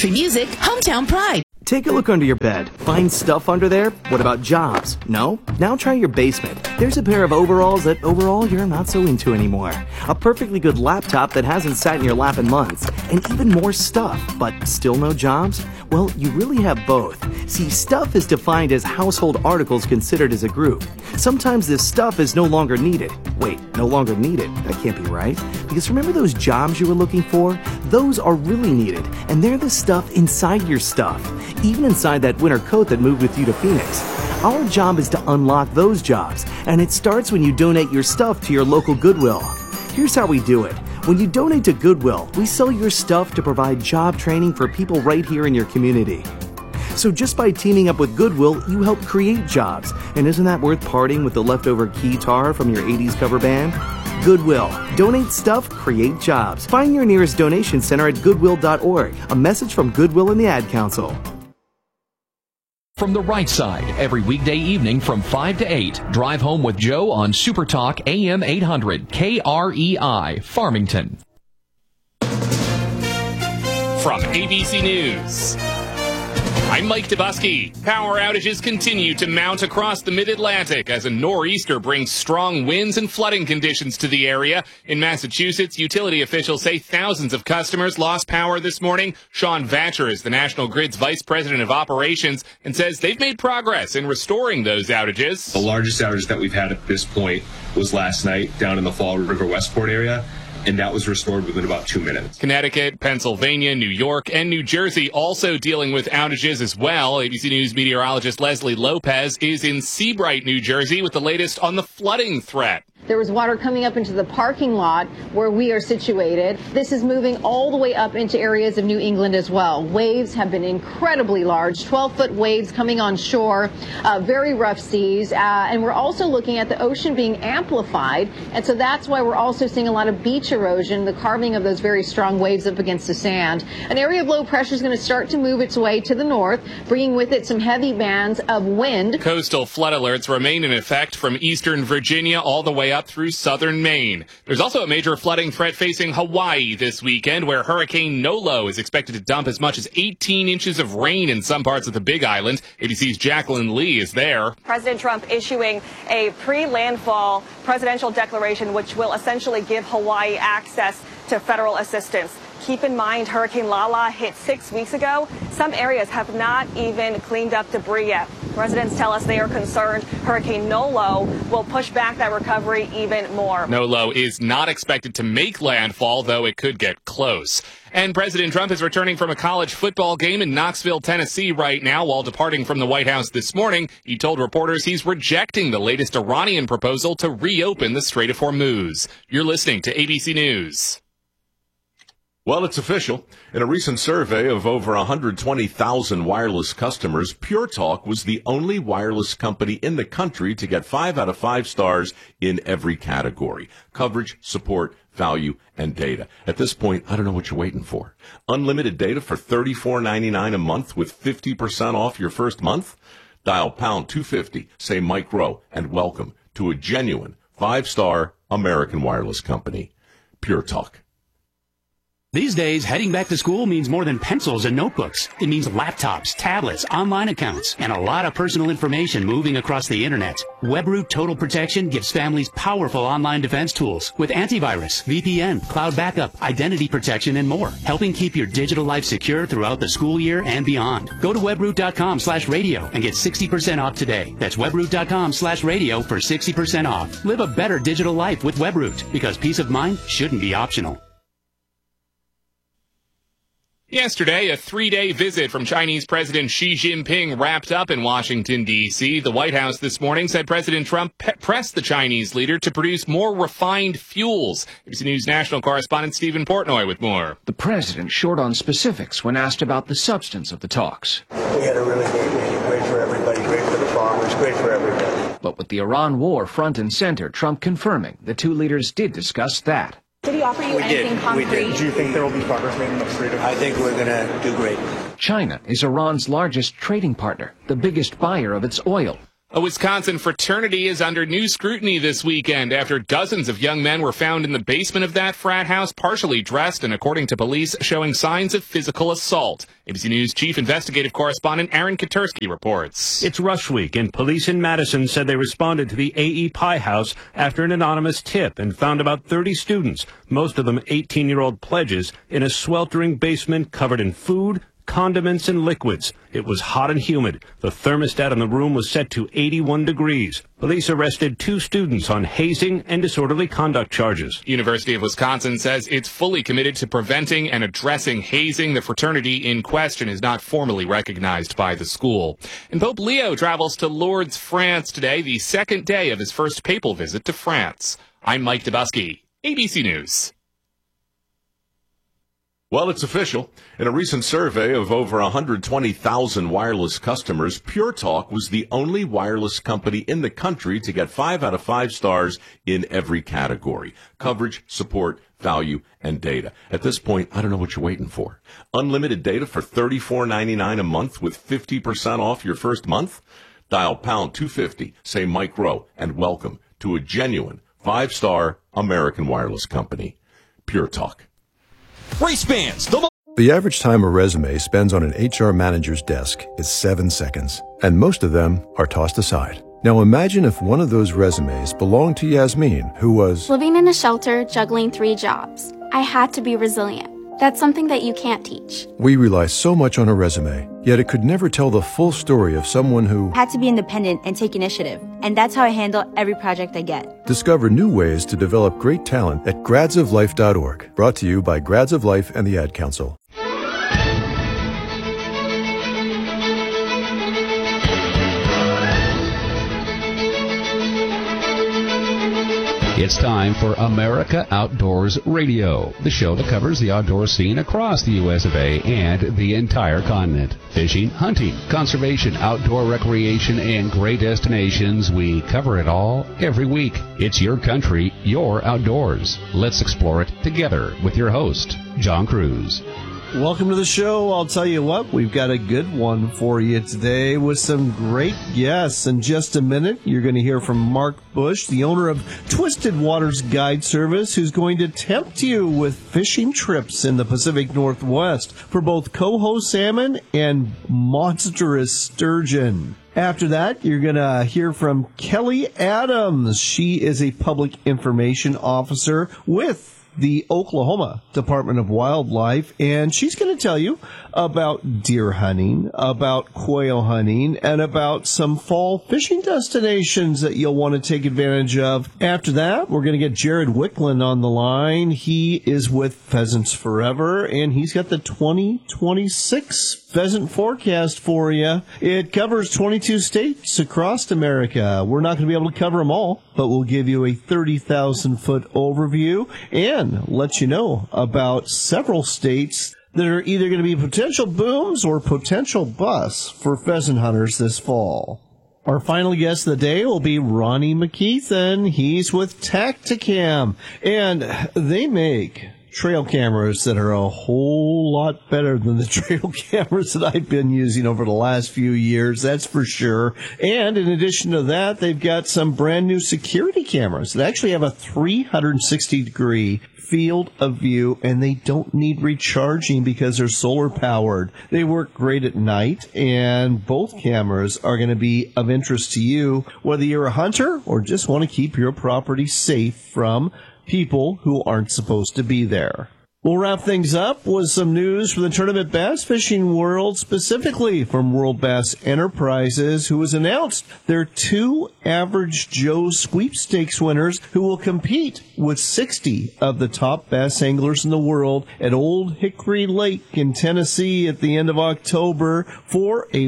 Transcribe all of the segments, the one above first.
country music, hometown pride. Take a look under your bed. Find stuff under there? What about jobs? No? Now try your basement. There's a pair of overalls that overall you're not so into anymore. A perfectly good laptop that hasn't sat in your lap in months. And even more stuff, but still no jobs? Well, you really have both. See, stuff is defined as household articles considered as a group. Sometimes this stuff is no longer needed. Wait, no longer needed? That can't be right. Because remember those jobs you were looking for? Those are really needed, and they're the stuff inside your stuff. Even inside that winter coat that moved with you to Phoenix. Our job is to unlock those jobs, and it starts when you donate your stuff to your local Goodwill. Here's how we do it. When you donate to Goodwill, we sell your stuff to provide job training for people right here in your community. So just by teaming up with Goodwill, you help create jobs. And isn't that worth parting with the leftover keytar from your 80s cover band? Goodwill. Donate stuff, create jobs. Find your nearest donation center at goodwill.org. A message from Goodwill and the Ad Council. From the right side, every weekday evening from 5 to 8. Drive home with Joe on Super Talk AM 800 KREI, Farmington. From ABC News, I'm Mike Dubusky. Power outages continue to mount across the mid-Atlantic as a nor'easter brings strong winds and flooding conditions to the area. In Massachusetts, utility officials say thousands of customers lost power this morning. Sean Vatcher is the National Grid's Vice President of Operations and says they've made progress in restoring those outages. The largest outage that we've had at this point was last night down in the Fall River Westport area, and that was restored within about 2 minutes. Connecticut, Pennsylvania, New York, and New Jersey also dealing with outages as well. ABC News meteorologist Leslie Lopez is in Seabright, New Jersey, with the latest on the flooding threat. There was water coming up into the parking lot where we are situated. This is moving all the way up into areas of New England as well. Waves have been incredibly large, 12-foot waves coming on shore, very rough seas. And we're also looking at the ocean being amplified. And so that's why we're also seeing a lot of beach erosion, the carving of those very strong waves up against the sand. An area of low pressure is going to start to move its way to the north, bringing with it some heavy bands of wind. Coastal flood alerts remain in effect from eastern Virginia all the way up through southern Maine. There's also a major flooding threat facing Hawaii this weekend, where Hurricane Nolo is expected to dump as much as 18 inches of rain in some parts of the Big Island. ABC's Jacqueline Lee is there. President Trump issuing a pre-landfall presidential declaration, which will essentially give Hawaii access to federal assistance. Keep in mind, Hurricane Lala hit 6 weeks ago. Some areas have not even cleaned up debris yet. Residents tell us they are concerned Hurricane Nolo will push back that recovery even more. Nolo is not expected to make landfall, though it could get close. And President Trump is returning from a college football game in Knoxville, Tennessee right now. While departing from the White House this morning, he told reporters he's rejecting the latest Iranian proposal to reopen the Strait of Hormuz. You're listening to ABC News. Well, it's official. In a recent survey of over 120,000 wireless customers, Pure Talk was the only wireless company in the country to get 5 out of 5 stars in every category: coverage, support, value, and data. At this point, I don't know what you're waiting for. Unlimited data for $34.99 a month with 50% off your first month? Dial pound 250, say Mike Rowe, and welcome to a genuine 5-star American wireless company. Pure Talk. These days, heading back to school means more than pencils and notebooks. It means laptops, tablets, online accounts, and a lot of personal information moving across the internet. WebRoot Total Protection gives families powerful online defense tools with antivirus, VPN, cloud backup, identity protection, and more, helping keep your digital life secure throughout the school year and beyond. Go to webroot.com/radio and get 60% off today. That's webroot.com/radio for 60% off. Live a better digital life with WebRoot, because peace of mind shouldn't be optional. Yesterday, a 3-day visit from Chinese President Xi Jinping wrapped up in Washington, D.C. The White House this morning said President Trump pressed the Chinese leader to produce more refined fuels. ABC News national correspondent Stephen Portnoy with more. The president short on specifics when asked about the substance of the talks. We had a really great meeting. Great for everybody, great for the farmers, great for everybody. But with the Iran war front and center, Trump confirming the two leaders did discuss that. Did he offer you anything concrete? We did. Do you think there will be progress made in the Strait of Hormuz? I think we're going to do great. China is Iran's largest trading partner, the biggest buyer of its oil. A Wisconsin fraternity is under new scrutiny this weekend after dozens of young men were found in the basement of that frat house, partially dressed and, according to police, showing signs of physical assault. ABC News Chief Investigative Correspondent Aaron Katersky reports. It's Rush Week, and police in Madison said they responded to the A.E. Pie House after an anonymous tip and found about 30 students, most of them 18-year-old pledges, in a sweltering basement covered in food, condiments, and liquids. It was hot and humid. The thermostat in the room was set to 81 degrees. Police arrested 2 students on hazing and disorderly conduct charges. University of Wisconsin says it's fully committed to preventing and addressing hazing. The fraternity in question is not formally recognized by the school. And Pope Leo travels to Lourdes, France today, the second day of his first papal visit to France. I'm Mike Dubusky, ABC News. Well, it's official. In a recent survey of over 120,000 wireless customers, Pure Talk was the only wireless company in the country to get 5 out of 5 stars in every category: coverage, support, value, and data. At this point, I don't know what you're waiting for. Unlimited data for $34.99 a month with 50% off your first month? Dial pound 250, say Mike Rowe, and welcome to a genuine 5-star American wireless company. Pure Talk. Race fans, the average time a resume spends on an HR manager's desk is 7 seconds, and most of them are tossed aside. Now imagine if one of those resumes belonged to Yasmin, who was living in a shelter, juggling 3 jobs. I had to be resilient. That's something that you can't teach. We rely so much on a resume, yet it could never tell the full story of someone who had to be independent and take initiative. And that's how I handle every project I get. Discover new ways to develop great talent at gradsoflife.org. Brought to you by Grads of Life and the Ad Council. It's time for America Outdoors Radio, the show that covers the outdoor scene across the U.S. of A. and the entire continent. Fishing, hunting, conservation, outdoor recreation, and great destinations. We cover it all every week. It's your country, your outdoors. Let's explore it together with your host, John Cruz. Welcome to the show. I'll tell you what, we've got a good one for you today with some great guests. In just a minute, you're going to hear from Mark Bush, the owner of Twisted Waters Guide Service, who's going to tempt you with fishing trips in the Pacific Northwest for both coho salmon and monstrous sturgeon. After that, you're going to hear from Kelly Adams. She is a public information officer with the Oklahoma Department of Wildlife, and she's going to tell you about deer hunting, about quail hunting, and about some fall fishing destinations that you'll want to take advantage of. After that, we're going to get Jared Wicklund on the line. He is with Pheasants Forever, and he's got the 2026 pheasant forecast for you. It covers 22 states across America. We're not going to be able to cover them all, but we'll give you a 30,000-foot overview and let you know about several states that are either going to be potential booms or potential busts for pheasant hunters this fall. Our final guest of the day will be Ronnie McKeithen. He's with Tactacam, and they make trail cameras that are a whole lot better than the trail cameras that I've been using over the last few years, that's for sure. And in addition to that, they've got some brand new security cameras that actually have a 360-degree field of view, and they don't need recharging because they're solar powered. They work great at night, and both cameras are going to be of interest to you, whether you're a hunter or just want to keep your property safe from people who aren't supposed to be there. We'll wrap things up with some news from the tournament bass fishing world, specifically from World Bass Enterprises, who has announced their 2 Average Joe sweepstakes winners who will compete with 60 of the top bass anglers in the world at Old Hickory Lake in Tennessee at the end of October for a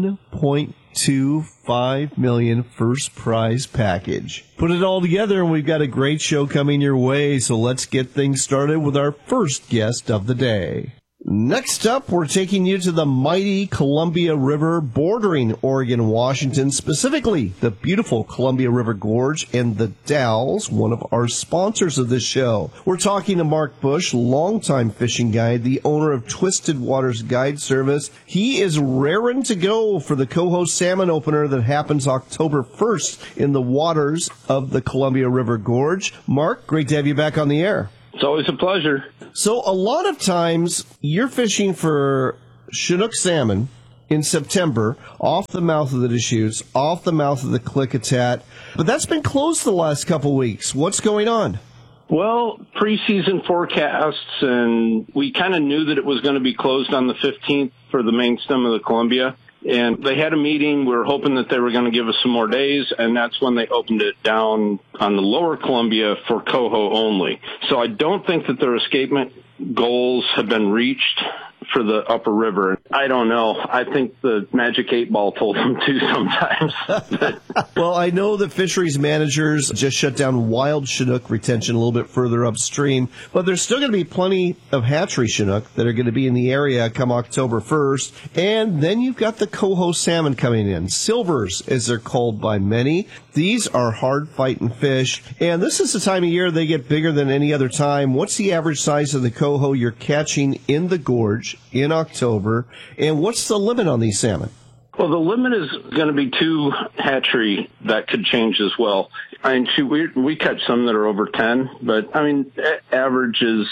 $1.25 million first prize package. Put it all together and we've got a great show coming your way, so let's get things started with our first guest of the day. Next up, we're taking you to the mighty Columbia River bordering Oregon and Washington, specifically the beautiful Columbia River Gorge and the Dalles, one of our sponsors of this show. We're talking to Mark Bush, longtime fishing guide, the owner of Twisted Waters Guide Service. He is raring to go for the Coho Salmon Opener that happens October 1st in the waters of the Columbia River Gorge. Mark, great to have you back on the air. It's always a pleasure. So a lot of times you're fishing for Chinook salmon in September off the mouth of the Deschutes, off the mouth of the Klickitat, but that's been closed the last couple weeks. What's going on? Well, preseason forecasts, and we kind of knew that it was going to be closed on the 15th for the main stem of the Columbia. And they had a meeting. We were hoping that they were going to give us some more days, and that's when they opened it down on the lower Columbia for Coho only. So I don't think that their escapement goals have been reached for the upper river. I don't know. I think the Magic 8 Ball told them to sometimes. Well, I know the fisheries managers just shut down wild Chinook retention a little bit further upstream, but there's still going to be plenty of hatchery Chinook that are going to be in the area come October 1st. And then you've got the Coho salmon coming in. Silvers, as they're called by many. These are hard fighting fish, and this is the time of year they get bigger than any other time. What's the average size of the Coho you're catching in the gorge in October, and what's the limit on these salmon? Well, the limit is going to be 2 hatchery. That could change as well. I mean, we catch some that are over 10, but I mean, average is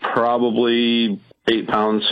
probably 8 pounds.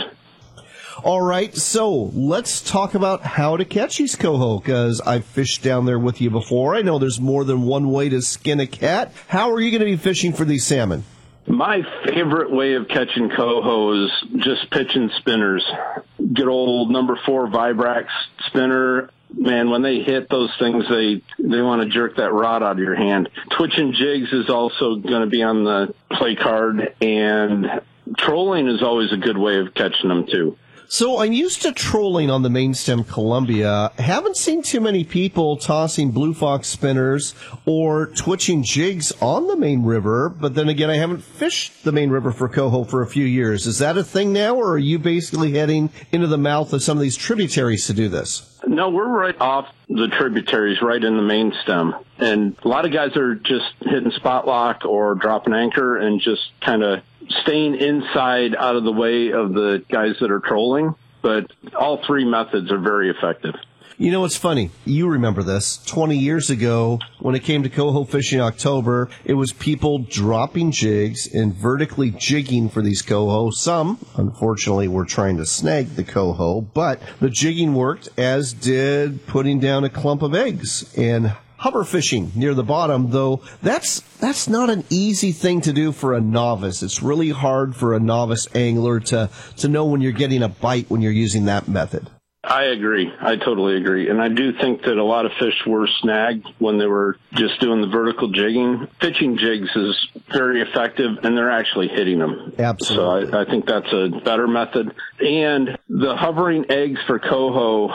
All right, so let's talk about how to catch these Coho, because I've fished down there with you before. I know there's more than one way to skin a cat. How are you going to be fishing for these salmon? My favorite way of catching Coho is just pitching spinners. Good old number 4 Vibrax spinner. Man, when they hit those things, they want to jerk that rod out of your hand. Twitching jigs is also going to be on the play card, and trolling is always a good way of catching them too. So I'm used to trolling on the main stem Columbia. Haven't seen too many people tossing Blue Fox spinners or twitching jigs on the main river, but then again, I haven't fished the main river for Coho for a few years. Is that a thing now, or are you basically heading into the mouth of some of these tributaries to do this? No, we're right off the tributaries, right in the main stem. And a lot of guys are just hitting spot lock or dropping anchor and just kind of staying inside out of the way of the guys that are trolling. But all 3 methods are very effective. You know, it's funny. You remember this. 20 years ago, when it came to Coho fishing October, it was people dropping jigs and vertically jigging for these Coho. Some, unfortunately, were trying to snag the Coho, but the jigging worked, as did putting down a clump of eggs and hover fishing near the bottom, though that's not an easy thing to do for a novice. It's really hard for a novice angler to know when you're getting a bite when you're using that method. I agree. I totally agree. And I do think that a lot of fish were snagged when they were just doing the vertical jigging. Pitching jigs is very effective, and they're actually hitting them. Absolutely. So I think that's a better method. And the hovering eggs for Coho,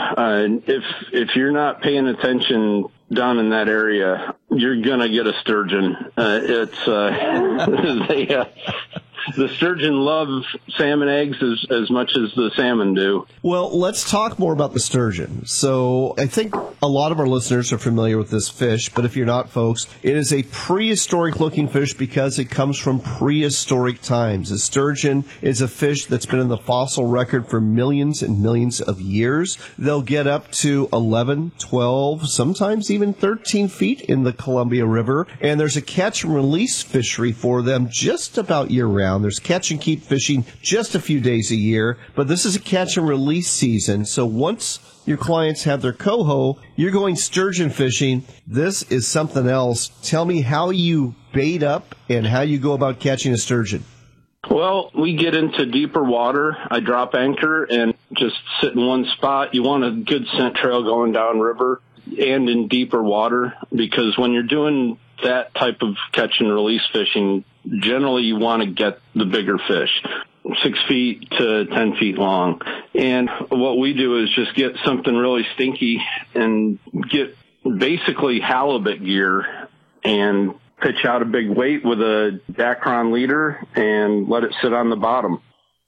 if you're not paying attention down in that area, you're going to get a sturgeon. The sturgeon love salmon eggs as much as the salmon do. Well, let's talk more about the sturgeon. So I think a lot of our listeners are familiar with this fish, but if you're not, folks, it is a prehistoric-looking fish because it comes from prehistoric times. The sturgeon is a fish that's been in the fossil record for millions and millions of years. They'll get up to 11, 12, sometimes even 13 feet in the Columbia River, and there's a catch-and-release fishery for them just about year-round. There's catch and keep fishing just a few days a year, but this is a catch and release season. So once your clients have their Coho, you're going sturgeon fishing. This is something else. Tell me how you bait up and how you go about catching a sturgeon. Well, we get into deeper water. I drop anchor and just sit in one spot. You want a good scent trail going down river and in deeper water, because when you're doing that type of catch and release fishing, generally you want to get the bigger fish, 6 feet to 10 feet long. And what we do is just get something really stinky and get basically halibut gear and pitch out a big weight with a Dacron leader and let it sit on the bottom.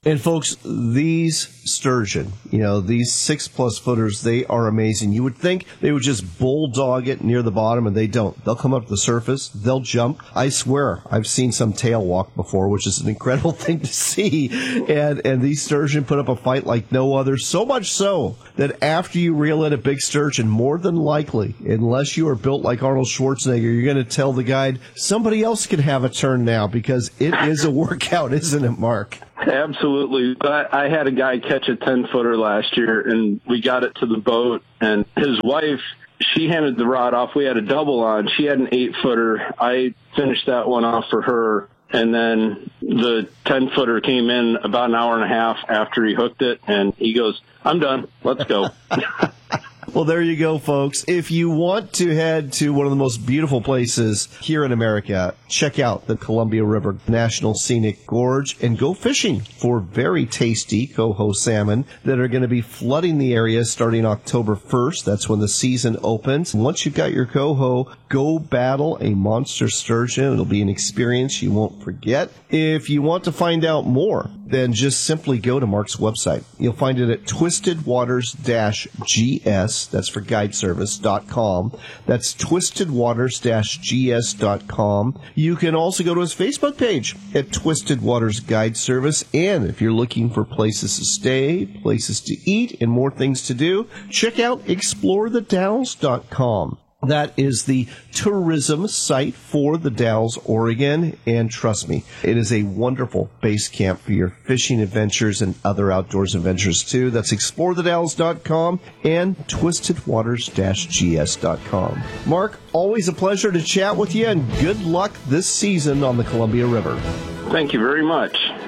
And folks, these sturgeon, these 6+ footers, they are amazing. You would think they would just bulldog it near the bottom, and they don't. They'll come up to the surface, they'll jump. I swear, I've seen some tail walk before, which is an incredible thing to see. And these sturgeon put up a fight like no other, so much so that after you reel in a big sturgeon, more than likely, unless you are built like Arnold Schwarzenegger, you're going to tell the guide, somebody else can have a turn now, because it is a workout, isn't it, Mark? Absolutely. I had a guy catch a 10-footer last year, and we got it to the boat, and his wife, she handed the rod off. We had a double on. She had an 8-footer. I finished that one off for her, and then the 10-footer came in about an hour and a half after he hooked it, and he goes, "I'm done. Let's go." Well, there you go, folks. If you want to head to one of the most beautiful places here in America, check out the Columbia River National Scenic Gorge and go fishing for very tasty coho salmon that are going to be flooding the area starting October 1st. That's when the season opens. And once you've got your coho, go battle a monster sturgeon. It'll be an experience you won't forget. If you want to find out more, then just simply go to Mark's website. You'll find it at twistedwaters-gs. That's for guideservice.com. That's twistedwaters-gs.com. You can also go to his Facebook page at Twisted Waters Guide Service. And if you're looking for places to stay, places to eat, and more things to do, check out explorethedalles.com. That is the tourism site for the Dalles, Oregon, and trust me, it is a wonderful base camp for your fishing adventures and other outdoors adventures too. That's explorethedalles.com and twistedwaters-gs.com. Mark, always a pleasure to chat with you, and good luck this season on the Columbia River. Thank you very much.